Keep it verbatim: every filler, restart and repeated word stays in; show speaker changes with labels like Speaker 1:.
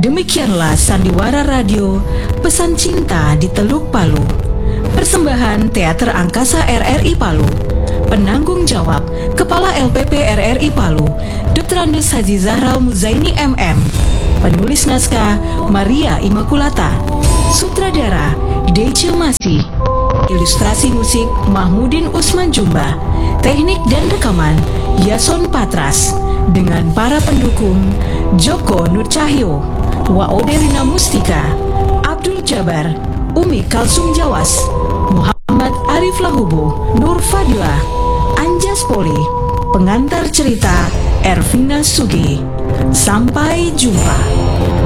Speaker 1: Demikianlah Sandiwara Radio, pesan cinta di Teluk Palu. Persembahan Teater Angkasa R R I Palu. Penanggung jawab Kepala L P P R R I Palu, Doktor Andes Haji Zahra Muzaini M M. Penulis naskah Maria Immaculata. Sutradara Dece Masih. Ilustrasi musik Mahmudin Usman Jumba. Teknik dan rekaman Yason Patras. Dengan para pendukung Joko Nur Cahyo, Waode Rina Mustika, Abdul Jabar, Umi Kalsum Jawas, Muhammad Arif Lahubu, Nur Fadila, Anjas Poli, pengantar cerita Ervina Sugi. Sampai jumpa.